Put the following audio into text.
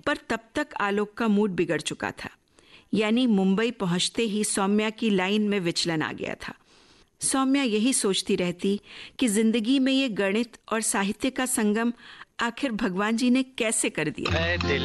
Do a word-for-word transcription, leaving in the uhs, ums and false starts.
पर तब तक आलोक का मूड बिगड़ चुका था। यानी मुंबई पहुंचते ही सौम्या की लाइन में विचलन आ गया था। सौम्या यही सोचती रहती कि जिंदगी में ये गणित और साहित्य का संगम आखिर भगवान जी ने कैसे कर दिया।